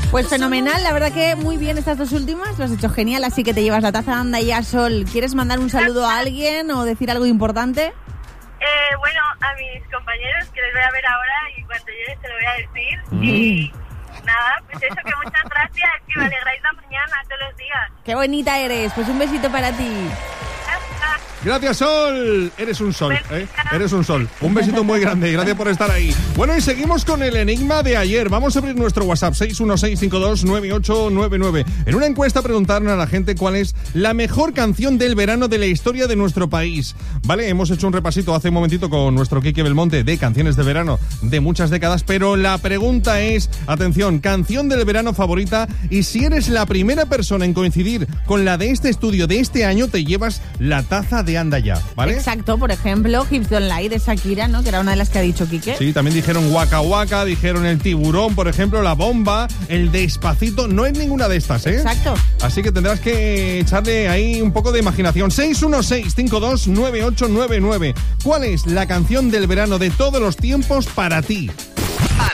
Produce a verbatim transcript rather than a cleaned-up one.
Pues fenomenal, la verdad que muy bien estas dos últimas, lo has hecho genial, así que te llevas la taza Anda Ya Sol. ¿Quieres mandar un saludo a alguien o decir algo importante? Eh, bueno, a mis compañeros que les voy a ver ahora y cuando llegue se lo voy a decir. Mm. Y nada, pues eso, que muchas gracias, que me alegráis la mañana todos los días. Qué bonita eres, pues un besito para ti. Gracias, Sol. Eres un sol, ¿eh? Eres un sol. Un besito muy grande. Gracias por estar ahí. Bueno, y seguimos con el enigma de ayer. Vamos a abrir nuestro WhatsApp seis uno seis cinco dos nueve ocho nueve nueve. En una encuesta preguntaron a la gente cuál es la mejor canción del verano de la historia de nuestro país. Vale, hemos hecho un repasito hace un momentito con nuestro Quique Belmonte de canciones de verano de muchas décadas, pero la pregunta es, atención, canción del verano favorita, y si eres la primera persona en coincidir con la de este estudio de este año, te llevas la taza de Anda Ya, ¿vale? Exacto, por ejemplo, Hips Don't Lie de Shakira, ¿no? Que era una de las que ha dicho Quique. Sí, también dijeron Waka Waka, dijeron el Tiburón, por ejemplo, La Bomba, el Despacito, no es ninguna de estas, ¿eh? Exacto. Así que tendrás que echarle ahí un poco de imaginación. seis uno seis cinco dos nueve ocho nueve nueve. ¿Cuál es la canción del verano de todos los tiempos para ti?